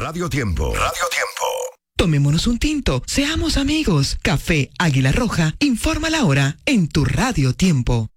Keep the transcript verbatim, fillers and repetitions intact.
Radio Tiempo. Radio Tiempo. Tomémonos un tinto, seamos amigos. Café Águila Roja informa la hora en tu Radio Tiempo.